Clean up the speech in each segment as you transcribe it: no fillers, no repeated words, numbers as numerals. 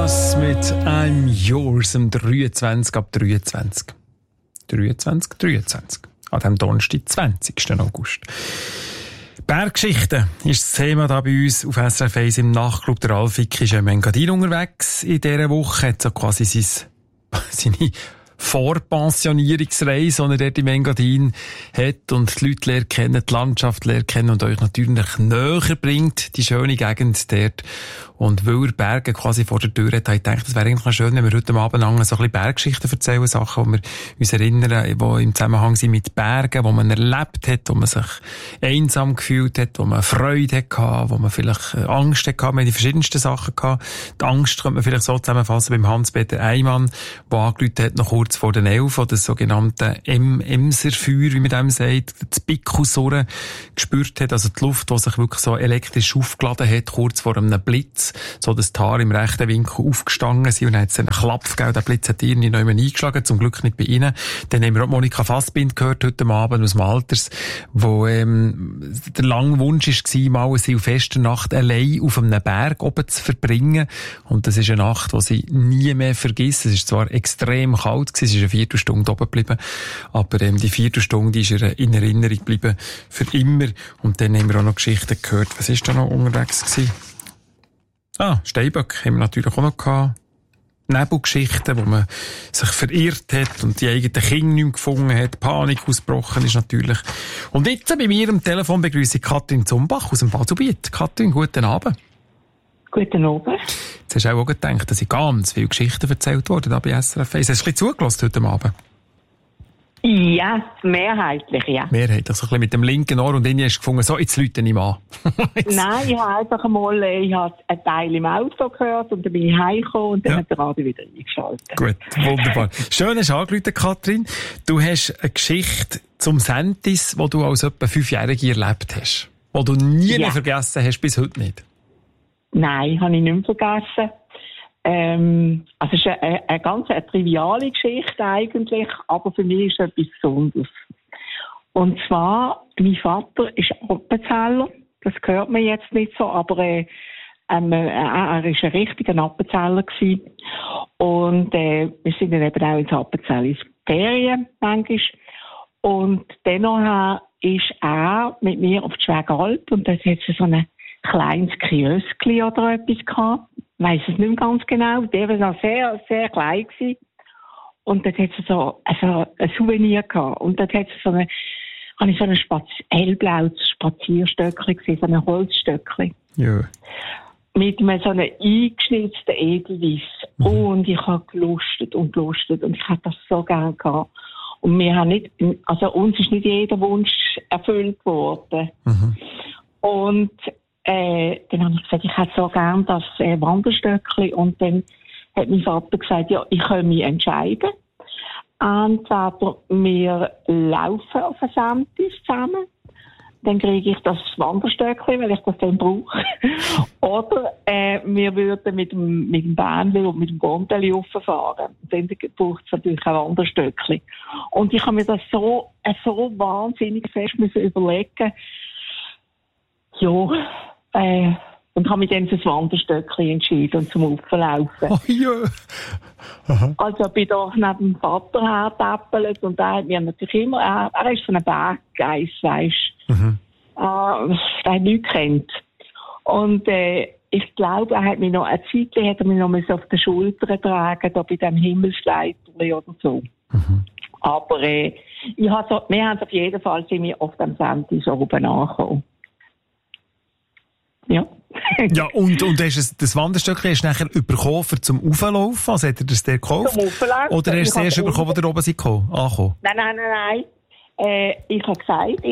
Cross mit I'm Yours am 23 ab 23. 23. An dem Donnerstag, 20. August. Berggeschichten ist das Thema da bei uns auf SRF 1 im Nachtclub. Der Alfik ist im Engadin unterwegs in dieser Woche. Hat so quasi seine Vorpensionierungsreise, die er dort im Engadin hat und die Leute lernen kennen, die Landschaft lernen kennen und euch natürlich näher bringt, die schöne Gegend dort. Und weil er Berge quasi vor der Tür hat, habe ich gedacht, es wäre eigentlich noch schön, wenn wir heute Abend so ein bisschen Berggeschichten erzählen, Sachen, die wir uns erinnern, die im Zusammenhang sind mit Bergen, wo man erlebt hat, wo man sich einsam gefühlt hat, wo man Freude hatte, wo man vielleicht Angst hatte. Wir haben die verschiedensten Sachen gehabt. Die Angst könnte man vielleicht so zusammenfassen beim Hans-Peter Eimann, der angerufen hat, noch kurz vor den 11, das sogenannte Emserfeuer, wie man dem sagt, das Pickusurren gespürt hat, also die Luft, die sich wirklich so elektrisch aufgeladen hat, kurz vor einem Blitz, so dass die Haare im rechten Winkel aufgestanden sind und dann hat es einen Klapp gegeben, der Blitz hat irgendwie noch eingeschlagen, zum Glück nicht bei ihnen. Dann haben wir auch Monika Fassbind gehört heute Abend aus dem Alters, wo der lange Wunsch war, mal eine Silvesternacht allein auf einem Berg oben zu verbringen, und das ist eine Nacht, die sie nie mehr vergisst. Es ist zwar extrem kalt gewesen, es ist eine Viertelstunde oben geblieben, aber die Viertelstunde ist ihr in Erinnerung geblieben für immer. Und dann haben wir auch noch Geschichten gehört. Was ist da noch unterwegs gewesen? Steinböck haben wir natürlich auch noch gehabt. Nebelgeschichten, wo man sich verirrt hat und die eigenen Kinder nicht mehr gefunden hat. Panik ausgebrochen ist natürlich. Und jetzt bei mir am Telefon begrüße ich Katrin Zumbach aus dem Baselbiet. Katrin, guten Abend. Guten Abend. Jetzt hast du auch gedacht, dass ganz viele Geschichten erzählt wurden da bei SRF 1. Hast du ein bisschen zugelassen heute Abend? Ja, mehrheitlich, ja. Mehrheitlich, so ein bisschen mit dem linken Ohr, und dann hast du gefunden, so, jetzt läute ich mal. Nein, ich habe einfach einmal, ich habe einen Teil im Auto gehört und dann bin ich heimgekommen und dann hat der Radio wieder eingeschaltet. Gut, wunderbar. Schön hast du angerufen, Katrin. Du hast eine Geschichte zum Sentis, die du als etwa 5-Jährige erlebt hast, die du nie mehr vergessen hast, bis heute nicht. Nein, habe ich nicht mehr vergessen. Also es ist eine ganz triviale Geschichte eigentlich, aber für mich ist es etwas Besonderes. Und zwar, mein Vater ist Appenzeller, das hört man jetzt nicht so, aber er war ein richtiger Appenzeller gewesen. Und wir sind dann eben auch ins Appenzell ins Ferien manchmal. Und dennoch ist er mit mir auf die Schwägalp und dort hat es so ein kleines Kioskli oder etwas gehabt. Ich weiss es nicht mehr ganz genau. Der war noch sehr, sehr klein gewesen. Und dort hat es so ein Souvenir gehabt. Und dort hat es habe ich so ein hellblaues Spazierstöckchen gesehen, so ein Holzstöckchen. Ja. Mit so einem eingeschnitzten Edelweiss. Und ich habe gelustet und ich hätte das so gerne gehabt. Und wir haben nicht, also uns ist nicht jeder Wunsch erfüllt worden. Und dann habe ich gesagt, ich hätte so gern das Wanderstöckchen. Und dann hat mein Vater gesagt, ja, ich kann mich entscheiden. Entweder wir laufen auf ein Sentis zusammen, dann kriege ich das Wanderstöckchen, weil ich das dann brauche. Oder wir würden mit dem Bähnchen und mit dem Gondeli rauffahren. Dann braucht es natürlich ein Wanderstöckchen. Und ich habe mir das so wahnsinnig fest überlegen. Ja, und habe mich dann für das Wanderstöckchen entschieden und zum Auflaufen. Oh ja. Aha. Also bin da neben dem Vater hergetäppelt und er hat mir natürlich immer, er ist so ein Berggeist, weisst du. Der hat nichts gekannt. Und ich glaube, er hat mich noch eine Zeit auf den Schultern tragen, da bei dem Himmelsleiterli oder so. Aber wir haben auf jeden Fall sind wir auf dem Sentis oben angekommen. Ja. Ja, und hast das Wanderstöckchen hast du nachher bekommen zum Auflaufen? Also hat er das dir gekauft? Zum Auflaufen. Oder hast du es erst bekommen, als ihr oben angekommen? Nein. Ich habe gesagt,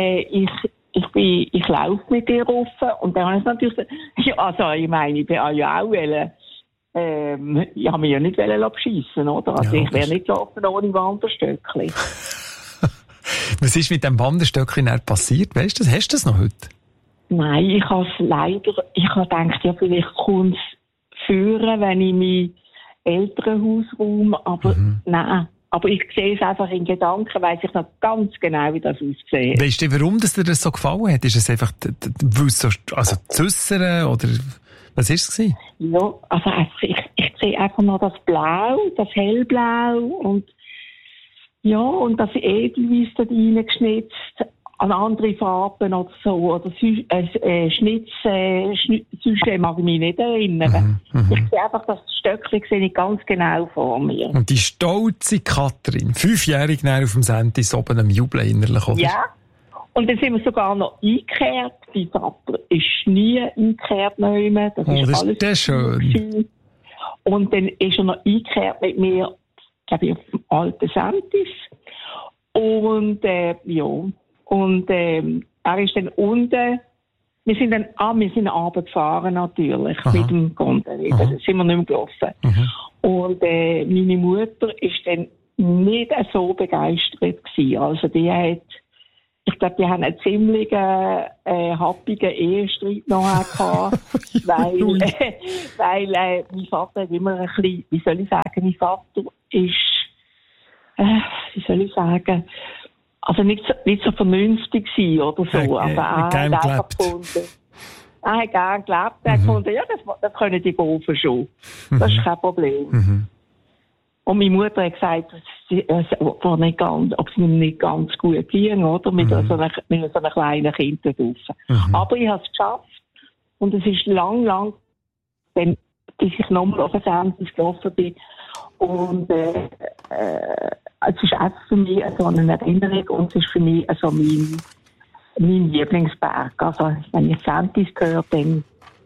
ich laufe mit dir rauf. Und dann habe ich natürlich gesagt, ja, also ich meine, ich bin ja auch ich habe mich ja nicht beschissen, oder? Also ja, ich wäre nicht gelaufen ohne Wanderstöckchen. Was ist mit dem Wanderstöckchen passiert? Weißt du das? Hast du das noch heute? Nein, ich habe gedacht, ja, vielleicht kommt es führen, wenn ich meinen Elternhausraum, aber nein. Aber ich sehe es einfach in Gedanken, weiss ich noch ganz genau, wie das aussieht. Weißt du, warum dir das so gefallen hat? Ist es einfach, also zu äussern, oder was war es? Ja, also ich sehe einfach noch das Blau, das Hellblau und ja, und das Edelweiss da reingeschnitzt an andere Farben oder so, oder Schnitz, sonst mag ich mich nicht erinnern. Ich sehe einfach, das Stöckchen sehe ich ganz genau vor mir. Und die stolze Katrin, 5-jährig auf dem Sentis oben am Jubeln innerlich, oder? Ja, und dann sind wir sogar noch eingekehrt. Mein Vater ist nie eingekehrt mehr. Das ist alles das schön. Und dann ist er noch eingekehrt mit mir, glaube ich, auf dem alten Sentis. Und, ja. Und er ist dann unten, wir sind abends gefahren natürlich, mit dem Gondel. Da sind wir nicht mehr gelaufen. Und meine Mutter ist dann nicht so begeistert gewesen. Also ich glaube, die haben einen ziemlich happigen Ehestreit noch gehabt, weil mein Vater hat immer ein bisschen, wie soll ich sagen, mein Vater ist, wie soll ich sagen, also nicht so vernünftig sein oder so. Also er hat einfach gefunden. Er hat gerne gelebt. Er hat gefunden, ja, das können die Golfen schon. Das ist kein Problem. Und meine Mutter hat gesagt, ob es mir nicht ganz gut ging, oder? Mit so einem kleinen Kind da draussen. Aber ich habe es geschafft. Und es ist lang, bis ich nochmal auf den Sentis gelaufen bin. Und es ist einfach für mich so eine Erinnerung und es ist für mich so mein Lieblingsberg. Also, wenn ich Sentis höre, dann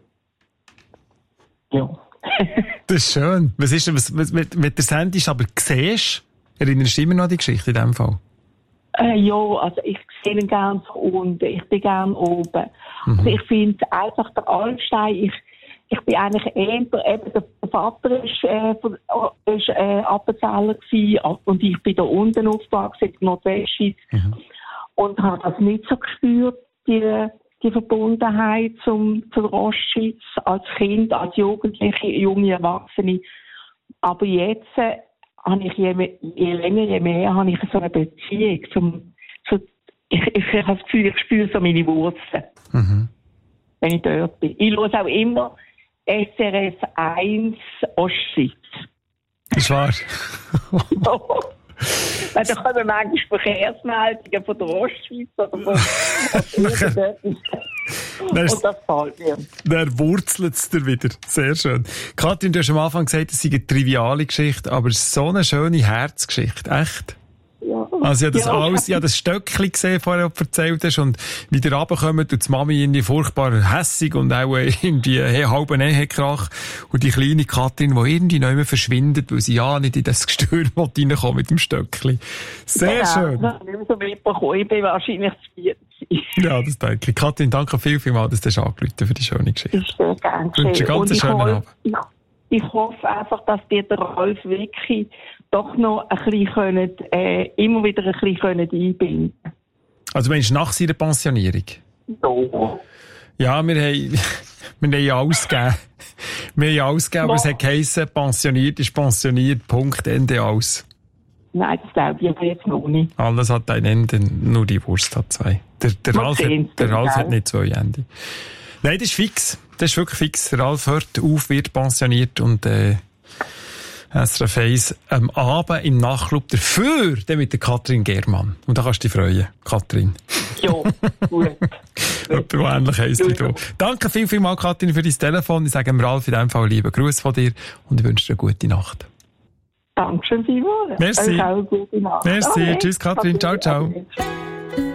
ja. Das ist schön. Was ist denn, was mit der Sentis aber siehst? Erinnerst du immer noch an die Geschichte in diesem Fall? Ja, also ich sehe ihn gerne von unten. Ich bin gerne oben. Also ich finde einfach der Alpstein, ich bin eigentlich eben der Vater ist Appenzeller gewesen und ich bin da unten aufgewachsen in der Nordwestschweiz und habe das nicht so gespürt, die Verbundenheit zur Ostschweiz als Kind, als Jugendliche, junge Erwachsene. Aber jetzt habe ich je länger, je mehr habe ich so eine Beziehung ich habe das Gefühl, ich spüre so meine Wurzeln, wenn ich dort bin. Ich höre auch immer SRF 1 Ostschweiz. Das ist wahr. Weil da kommen manchmal Verkehrsmeldungen von der Ostschweiz oder von und das gefällt mir. Dann wurzelt es dir wieder. Sehr schön. Katrin, du hast am Anfang gesagt, es sei eine triviale Geschichte, aber es ist so eine schöne Herzgeschichte. Echt? Ja. Also ich habe das Stöckchen gesehen, vorher erzählt hast, und wie ihr runterkommt und die Mami irgendwie furchtbar hässig und auch irgendwie halben Ehekrach und die kleine Katrin, die irgendwie nicht mehr verschwindet, weil sie ja nicht in das Gestür reinkommt mit dem Stöckchen. Sehr schön. Ich bin nicht so mitbekommen. Ich bin wahrscheinlich zu spät. Ja, das denke ich. Katrin, danke vielmals, dass du angerufen hast für die schöne Geschichte. Das ist sehr gerne. Ich wünsche einen ganz schönen Abend. Ich hoffe einfach, dass dir der Ralf wirklich doch noch ein bisschen immer wieder ein bisschen einbinden. Also meinst du nach seiner Pensionierung? Ja, wir haben ja alles gegeben. Wir haben alles gegeben, aber es hat geheissen, pensioniert ist pensioniert, Punkt, Ende aus. Nein, das glaube ich aber jetzt noch nicht. Alles hat ein Ende, nur die Wurst hat zwei. Der Ralf hat nicht zwei Ende. Nein, das ist fix. Das ist wirklich fix. Der Ralf hört auf, wird pensioniert und SRF 1 am Abend im Nachtclub dafür, dann mit der Katrin Germann. Und da kannst du dich freuen, Katrin. Ja, gut. Etwas ähnlich heisst wie du. Danke vielmals, Katrin, für dein Telefon. Ich sage dem Ralf in diesem Fall lieben Gruß von dir und ich wünsche dir eine gute Nacht. Dankeschön vielmals. Merci. Auch eine gute Nacht. Merci. Okay. Tschüss, Katrin. Ciao, ciao.